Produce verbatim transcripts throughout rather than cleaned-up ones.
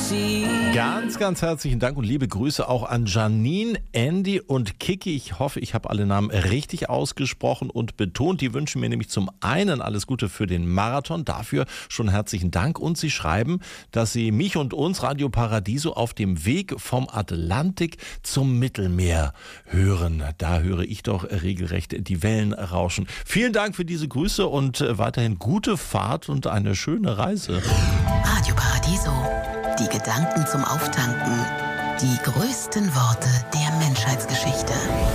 see. Ganz, ganz herzlichen Dank und liebe Grüße auch an Janine, Andy und Kiki. Ich hoffe, ich habe alle Namen richtig ausgesprochen und betont. Die wünschen mir nämlich zum einen alles Gute für den Marathon. Dafür schon herzlichen Dank. Und sie schreiben, dass sie mich und uns, Radio Paradiso, auf dem Weg vom Atlantik zum Mittelmeer hören. Da höre ich doch regelrecht die Wellen rauschen. Vielen Dank für diese Grüße und weiterhin gute Fahrt und eine schöne Reise. Radio Paradiso. Die Gedanken zum Auftanken. Die größten Worte der Menschheitsgeschichte.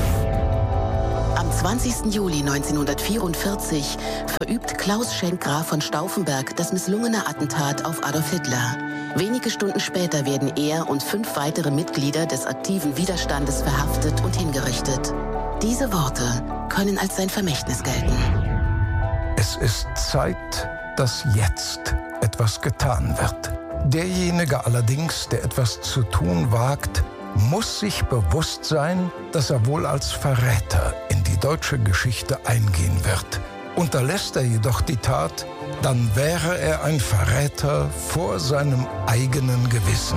Am zwanzigsten Juli neunzehnhundertvierundvierzig verübt Klaus Schenk Graf von Stauffenberg das misslungene Attentat auf Adolf Hitler. Wenige Stunden später werden er und fünf weitere Mitglieder des aktiven Widerstandes verhaftet und hingerichtet. Diese Worte können als sein Vermächtnis gelten. Es ist Zeit, dass jetzt etwas getan wird. Derjenige allerdings, der etwas zu tun wagt, muss sich bewusst sein, dass er wohl als Verräter in die deutsche Geschichte eingehen wird. Unterlässt er jedoch die Tat, dann wäre er ein Verräter vor seinem eigenen Gewissen.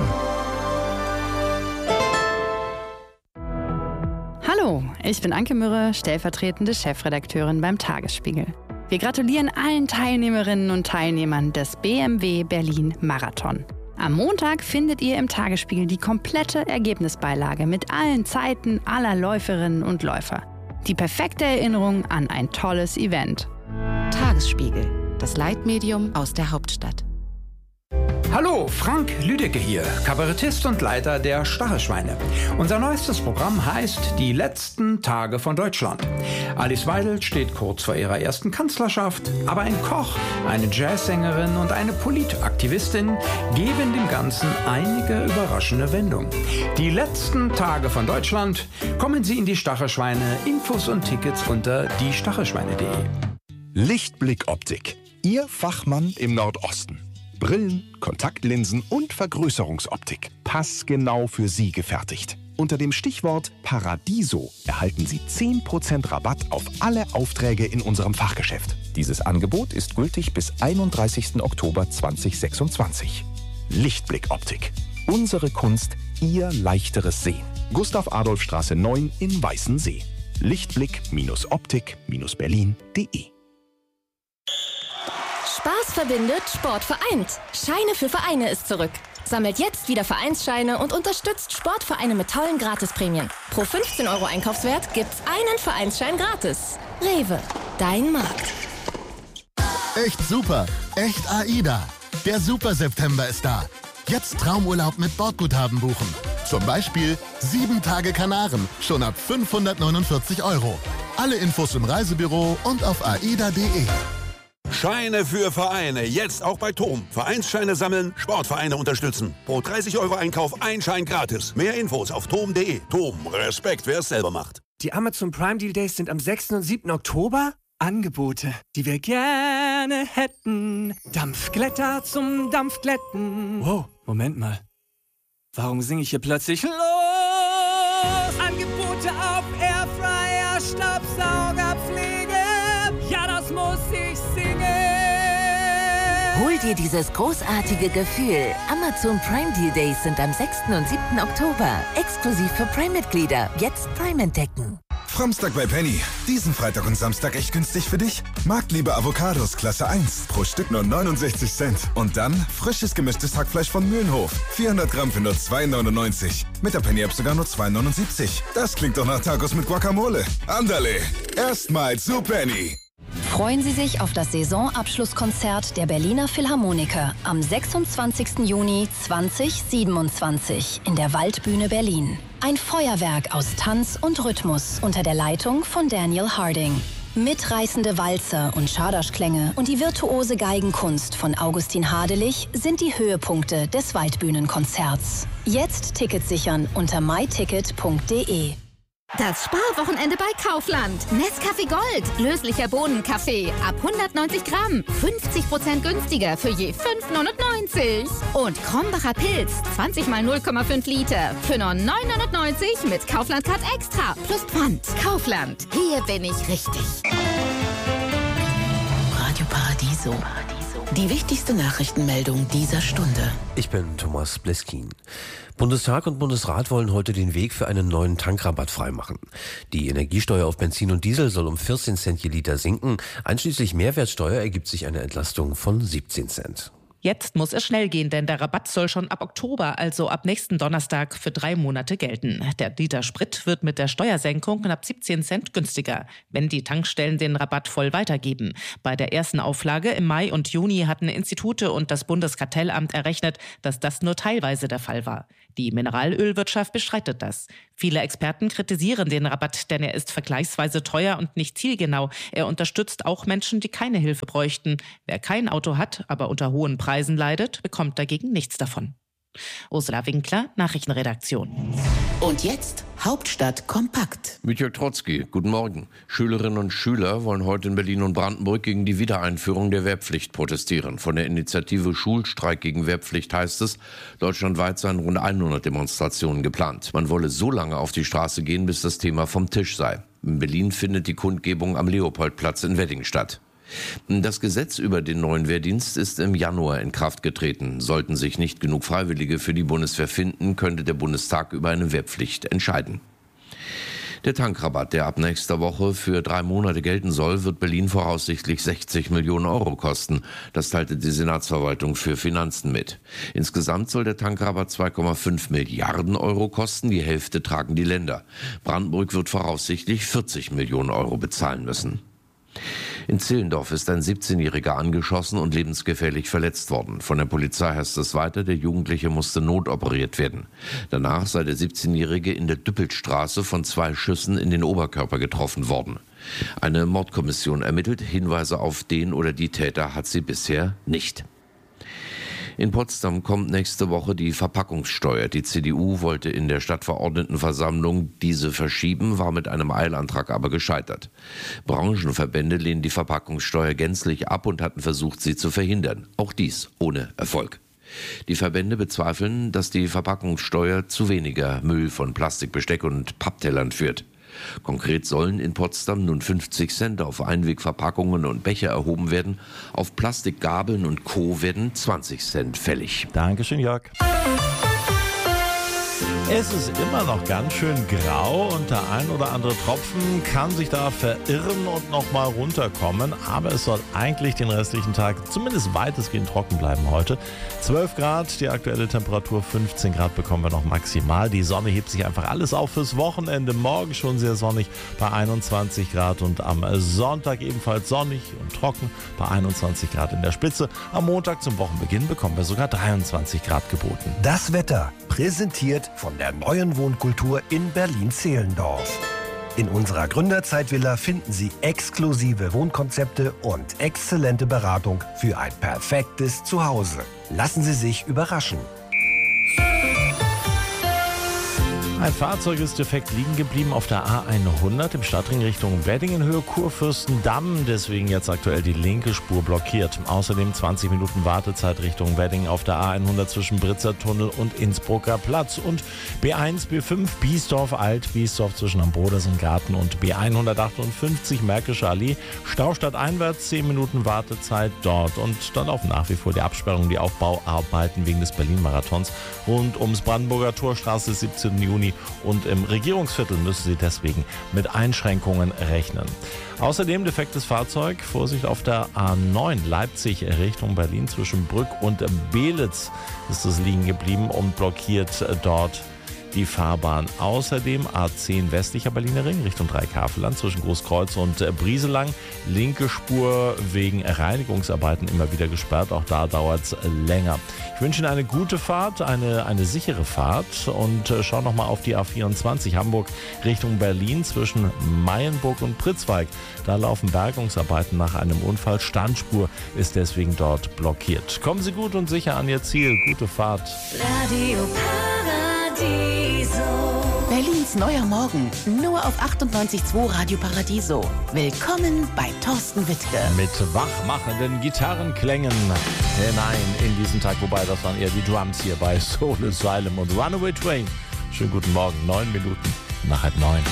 Hallo, ich bin Anke Mürre, stellvertretende Chefredakteurin beim Tagesspiegel. Wir gratulieren allen Teilnehmerinnen und Teilnehmern des B M W Berlin Marathon. Am Montag findet ihr im Tagesspiegel die komplette Ergebnisbeilage mit allen Zeiten aller Läuferinnen und Läufer. Die perfekte Erinnerung an ein tolles Event. Tagesspiegel, das Leitmedium aus der Hauptstadt. Hallo, Frank Lüdecke hier, Kabarettist und Leiter der Stachelschweine. Unser neuestes Programm heißt Die letzten Tage von Deutschland. Alice Weidel steht kurz vor ihrer ersten Kanzlerschaft, aber ein Koch, eine Jazzsängerin und eine Politaktivistin geben dem Ganzen einige überraschende Wendungen. Die letzten Tage von Deutschland. Kommen Sie in die Stachelschweine. Infos und Tickets unter die stachelschweine punkt de. Lichtblick Optik. Ihr Fachmann im Nordosten. Brillen, Kontaktlinsen und Vergrößerungsoptik. Passgenau für Sie gefertigt. Unter dem Stichwort Paradiso erhalten Sie zehn Prozent Rabatt auf alle Aufträge in unserem Fachgeschäft. Dieses Angebot ist gültig bis einunddreißigsten Oktober zweitausendsechsundzwanzig. Lichtblick Optik. Unsere Kunst, Ihr leichteres Sehen. Gustav-Adolf-Straße neun in Weißensee. Lichtblick-Optik-Berlin punkt de. Spaß verbindet, Sport vereint. Scheine für Vereine ist zurück. Sammelt jetzt wieder Vereinsscheine und unterstützt Sportvereine mit tollen Gratisprämien. Pro fünfzehn Euro Einkaufswert gibt's einen Vereinsschein gratis. Rewe, dein Markt. Echt super, echt AIDA. Der Super September ist da. Jetzt Traumurlaub mit Bordguthaben buchen. Zum Beispiel sieben Tage Kanaren, schon ab fünfhundertneunundvierzig Euro. Alle Infos im Reisebüro und auf aida punkt de. Scheine für Vereine, jetzt auch bei Tom. Vereinsscheine sammeln, Sportvereine unterstützen. Pro dreißig Euro Einkauf ein Schein gratis. Mehr Infos auf tom punkt de. Tom, Respekt, wer es selber macht. Die Amazon Prime Deal Days sind am sechsten und siebten Oktober. Angebote, die wir gerne hätten. Dampfglätter zum Dampfglätten. Wow, Moment mal. Warum singe ich hier plötzlich los? Angebote auf Airfryer, Staubsaugerpflege. Ja, das muss ich singen. Hol dir dieses großartige Gefühl. Amazon Prime Deal Days sind am sechsten und siebten Oktober. Exklusiv für Prime-Mitglieder. Jetzt Prime entdecken. Framstag bei Penny. Diesen Freitag und Samstag echt günstig für dich. Marktliebe Avocados Klasse eins. Pro Stück nur neunundsechzig Cent. Und dann frisches gemischtes Hackfleisch von Mühlenhof. vierhundert Gramm für nur zwei neunundneunzig. Mit der Penny-App sogar nur zwei neunundsiebzig. Das klingt doch nach Tacos mit Guacamole. Andale. Erstmals zu Penny. Freuen Sie sich auf das Saisonabschlusskonzert der Berliner Philharmoniker am sechsundzwanzigsten Juni zweitausendsiebenundzwanzig in der Waldbühne Berlin. Ein Feuerwerk aus Tanz und Rhythmus unter der Leitung von Daniel Harding. Mitreißende Walzer und Schaderschklänge und die virtuose Geigenkunst von Augustin Hadelich sind die Höhepunkte des Waldbühnenkonzerts. Jetzt Tickets sichern unter my ticket punkt de. Das Sparwochenende bei Kaufland. Nescafé Gold. Löslicher Bohnenkaffee. Ab hundertneunzig Gramm. fünfzig Prozent günstiger für je fünf neunundneunzig. Und Krombacher Pilz. zwanzig mal null Komma fünf Liter. Für nur neun neunundneunzig mit Kaufland Card Extra. Plus Pfand. Kaufland. Hier bin ich richtig. Radio Paradiso. Paradiso. Die wichtigste Nachrichtenmeldung dieser Stunde. Ich bin Thomas Bleskin. Bundestag und Bundesrat wollen heute den Weg für einen neuen Tankrabatt freimachen. Die Energiesteuer auf Benzin und Diesel soll um vierzehn Cent je Liter sinken. Einschließlich Mehrwertsteuer ergibt sich eine Entlastung von siebzehn Cent. Jetzt muss es schnell gehen, denn der Rabatt soll schon ab Oktober, also ab nächsten Donnerstag, für drei Monate gelten. Der Liter Sprit wird mit der Steuersenkung knapp siebzehn Cent günstiger, wenn die Tankstellen den Rabatt voll weitergeben. Bei der ersten Auflage im Mai und Juni hatten Institute und das Bundeskartellamt errechnet, dass das nur teilweise der Fall war. Die Mineralölwirtschaft bestreitet das. Viele Experten kritisieren den Rabatt, denn er ist vergleichsweise teuer und nicht zielgenau. Er unterstützt auch Menschen, die keine Hilfe bräuchten. Wer kein Auto hat, aber unter hohen Preisen leidet, bekommt dagegen nichts davon. Ursula Winkler, Nachrichtenredaktion. Und jetzt Hauptstadt kompakt. Mit Jörg Trotzki, guten Morgen. Schülerinnen und Schüler wollen heute in Berlin und Brandenburg gegen die Wiedereinführung der Wehrpflicht protestieren. Von der Initiative Schulstreik gegen Wehrpflicht heißt es, deutschlandweit seien rund hundert Demonstrationen geplant. Man wolle so lange auf die Straße gehen, bis das Thema vom Tisch sei. In Berlin findet die Kundgebung am Leopoldplatz in Wedding statt. Das Gesetz über den neuen Wehrdienst ist im Januar in Kraft getreten. Sollten sich nicht genug Freiwillige für die Bundeswehr finden, könnte der Bundestag über eine Wehrpflicht entscheiden. Der Tankrabatt, der ab nächster Woche für drei Monate gelten soll, wird Berlin voraussichtlich sechzig Millionen Euro kosten. Das teilte die Senatsverwaltung für Finanzen mit. Insgesamt soll der Tankrabatt zwei Komma fünf Milliarden Euro kosten. Die Hälfte tragen die Länder. Brandenburg wird voraussichtlich vierzig Millionen Euro bezahlen müssen. In Zehlendorf ist ein siebzehnjähriger angeschossen und lebensgefährlich verletzt worden. Von der Polizei heißt es weiter, der Jugendliche musste notoperiert werden. Danach sei der siebzehnjährige in der Düppelstraße von zwei Schüssen in den Oberkörper getroffen worden. Eine Mordkommission ermittelt. Hinweise auf den oder die Täter hat sie bisher nicht. In Potsdam kommt nächste Woche die Verpackungssteuer. Die C D U wollte in der Stadtverordnetenversammlung diese verschieben, war mit einem Eilantrag aber gescheitert. Branchenverbände lehnen die Verpackungssteuer gänzlich ab und hatten versucht, sie zu verhindern. Auch dies ohne Erfolg. Die Verbände bezweifeln, dass die Verpackungssteuer zu weniger Müll von Plastik, Besteck und Papptellern führt. Konkret sollen in Potsdam nun fünfzig Cent auf Einwegverpackungen und Becher erhoben werden. Auf Plastikgabeln und Co. werden zwanzig Cent fällig. Dankeschön, Jörg. Es ist immer noch ganz schön grau und der ein oder andere Tropfen kann sich da verirren und nochmal runterkommen. Aber es soll eigentlich den restlichen Tag zumindest weitestgehend trocken bleiben heute. zwölf Grad, die aktuelle Temperatur fünfzehn Grad bekommen wir noch maximal. Die Sonne hebt sich einfach alles auf fürs Wochenende. Morgen schon sehr sonnig bei einundzwanzig Grad und am Sonntag ebenfalls sonnig und trocken bei einundzwanzig Grad in der Spitze. Am Montag zum Wochenbeginn bekommen wir sogar dreiundzwanzig Grad geboten. Das Wetter präsentiert von der neuen Wohnkultur in Berlin-Zehlendorf. In unserer Gründerzeitvilla finden Sie exklusive Wohnkonzepte und exzellente Beratung für ein perfektes Zuhause. Lassen Sie sich überraschen. Ein Fahrzeug ist defekt liegen geblieben auf der A hundert im Stadtring Richtung Wedding in Höhe Kurfürstendamm. Deswegen jetzt aktuell die linke Spur blockiert. Außerdem zwanzig Minuten Wartezeit Richtung Wedding auf der A hundert zwischen Britzer Tunnel und Innsbrucker Platz. Und B eins, B fünf, Biesdorf, Alt-Biesdorf zwischen Ambrodersengarten und B hundertachtundfünfzig, Märkische Allee. Staustadt einwärts, zehn Minuten Wartezeit dort. Und dann laufen nach wie vor die Absperrungen, die Aufbauarbeiten wegen des Berlin-Marathons rund ums Brandenburger Tor, Straße siebzehnten Juni. Und im Regierungsviertel müssen Sie deswegen mit Einschränkungen rechnen. Außerdem defektes Fahrzeug, Vorsicht auf der A neun Leipzig Richtung Berlin zwischen Brück und Belitz ist es liegen geblieben und blockiert dort die Fahrbahn. Außerdem A zehn westlicher Berliner Ring Richtung Dreikafelland zwischen Großkreuz und Brieselang. Linke Spur wegen Reinigungsarbeiten immer wieder gesperrt. Auch da dauert es länger. Ich wünsche Ihnen eine gute Fahrt, eine, eine sichere Fahrt und schau nochmal auf die A vierundzwanzig Hamburg Richtung Berlin zwischen Mayenburg und Pritzwalk. Da laufen Bergungsarbeiten nach einem Unfall. Standspur ist deswegen dort blockiert. Kommen Sie gut und sicher an Ihr Ziel. Gute Fahrt. Radio Paradiso. Berlins neuer Morgen. Nur auf achtundneunzig Komma zwei Radio Paradiso. Willkommen bei Thorsten Wittke. Mit wachmachenden Gitarrenklängen hinein in diesen Tag. Wobei, das waren eher die Drums hier bei Soul Asylum und Runaway Train. Schönen guten Morgen. Neun Minuten nach halb neun.